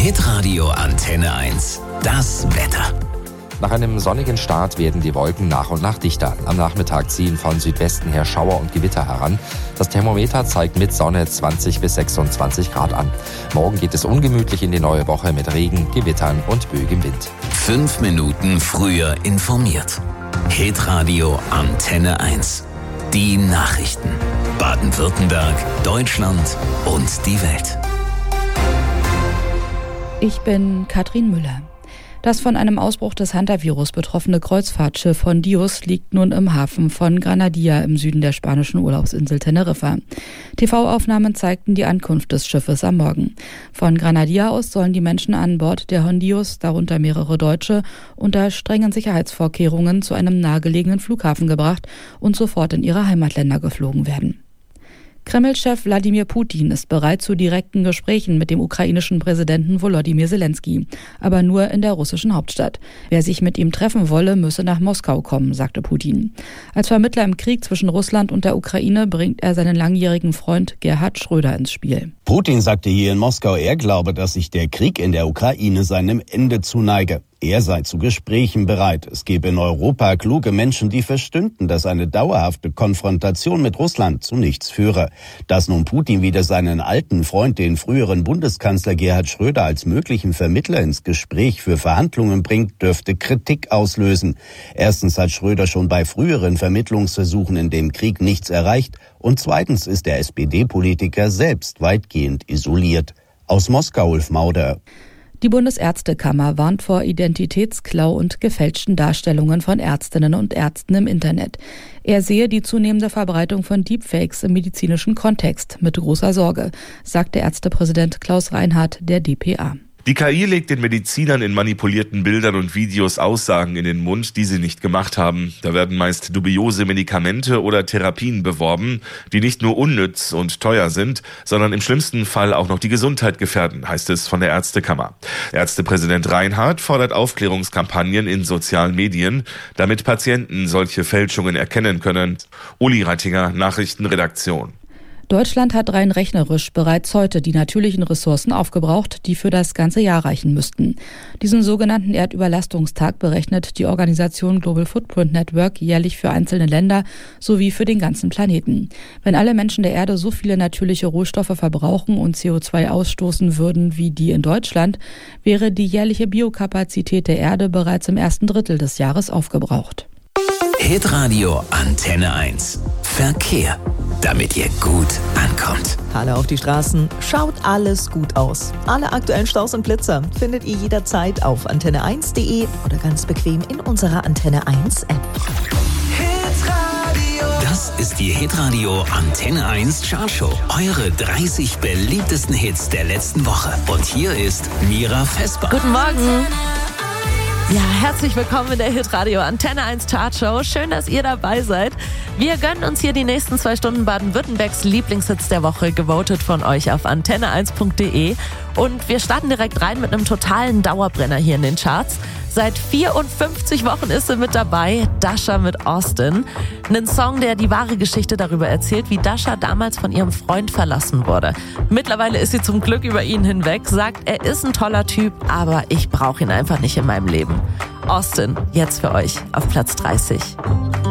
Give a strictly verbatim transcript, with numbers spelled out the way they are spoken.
Hitradio Antenne eins. Das Wetter. Nach einem sonnigen Start werden die Wolken nach und nach dichter. Am Nachmittag ziehen von Südwesten her Schauer und Gewitter heran. Das Thermometer zeigt mit Sonne zwanzig bis sechsundzwanzig Grad an. Morgen geht es ungemütlich in die neue Woche mit Regen, Gewittern und böigem Wind. Fünf Minuten früher informiert. Hitradio Antenne eins. Die Nachrichten. Baden-Württemberg, Deutschland und die Welt. Ich bin Katrin Müller. Das von einem Ausbruch des Hantavirus betroffene Kreuzfahrtschiff Hondius liegt nun im Hafen von Granadilla im Süden der spanischen Urlaubsinsel Teneriffa. T V-Aufnahmen zeigten die Ankunft des Schiffes am Morgen. Von Granadilla aus sollen die Menschen an Bord der Hondius, darunter mehrere Deutsche, unter strengen Sicherheitsvorkehrungen zu einem nahegelegenen Flughafen gebracht und sofort in ihre Heimatländer geflogen werden. Kreml-Chef Wladimir Putin ist bereit zu direkten Gesprächen mit dem ukrainischen Präsidenten Volodymyr Zelensky, aber nur in der russischen Hauptstadt. Wer sich mit ihm treffen wolle, müsse nach Moskau kommen, sagte Putin. Als Vermittler im Krieg zwischen Russland und der Ukraine bringt er seinen langjährigen Freund Gerhard Schröder ins Spiel. Putin sagte hier in Moskau, er glaube, dass sich der Krieg in der Ukraine seinem Ende zuneige. Er sei zu Gesprächen bereit. Es gebe in Europa kluge Menschen, die verstünden, dass eine dauerhafte Konfrontation mit Russland zu nichts führe. Dass nun Putin wieder seinen alten Freund, den früheren Bundeskanzler Gerhard Schröder, als möglichen Vermittler ins Gespräch für Verhandlungen bringt, dürfte Kritik auslösen. Erstens hat Schröder schon bei früheren Vermittlungsversuchen in dem Krieg nichts erreicht. Und zweitens ist der S P D-Politiker selbst weitgehend isoliert. Aus Moskau, Ulf Mauder. Die Bundesärztekammer warnt vor Identitätsklau und gefälschten Darstellungen von Ärztinnen und Ärzten im Internet. Er sehe die zunehmende Verbreitung von Deepfakes im medizinischen Kontext mit großer Sorge, sagte Ärztepräsident Klaus Reinhardt der D P A. Die K I legt den Medizinern in manipulierten Bildern und Videos Aussagen in den Mund, die sie nicht gemacht haben. Da werden meist dubiose Medikamente oder Therapien beworben, die nicht nur unnütz und teuer sind, sondern im schlimmsten Fall auch noch die Gesundheit gefährden, heißt es von der Ärztekammer. Ärztepräsident Reinhardt fordert Aufklärungskampagnen in sozialen Medien, damit Patienten solche Fälschungen erkennen können. Uli Reitinger, Nachrichtenredaktion. Deutschland hat rein rechnerisch bereits heute die natürlichen Ressourcen aufgebraucht, die für das ganze Jahr reichen müssten. Diesen sogenannten Erdüberlastungstag berechnet die Organisation Global Footprint Network jährlich für einzelne Länder sowie für den ganzen Planeten. Wenn alle Menschen der Erde so viele natürliche Rohstoffe verbrauchen und C O zwei ausstoßen würden wie die in Deutschland, wäre die jährliche Biokapazität der Erde bereits im ersten Drittel des Jahres aufgebraucht. Hitradio Antenne eins. Verkehr. Damit ihr gut ankommt. Hallo auf die Straßen. Schaut alles gut aus. Alle aktuellen Staus und Blitzer findet ihr jederzeit auf antenne eins punkt de oder ganz bequem in unserer Antenne eins App. Das ist die Hitradio Antenne eins Chartshow. Eure dreißig beliebtesten Hits der letzten Woche. Und hier ist Mira Vesper. Guten Morgen. Ja, herzlich willkommen in der Hitradio Antenne eins Chartshow. Schön, dass ihr dabei seid. Wir gönnen uns hier die nächsten zwei Stunden Baden-Württembergs Lieblingshits der Woche, gewotet von euch auf antenne eins punkt de. Und wir starten direkt rein mit einem totalen Dauerbrenner hier in den Charts. Seit vierundfünfzig Wochen ist sie mit dabei, Dasha mit Austin. Einen Song, der die wahre Geschichte darüber erzählt, wie Dasha damals von ihrem Freund verlassen wurde. Mittlerweile ist sie zum Glück über ihn hinweg, sagt, er ist ein toller Typ, aber ich brauche ihn einfach nicht in meinem Leben. Austin, jetzt für euch auf Platz dreißig.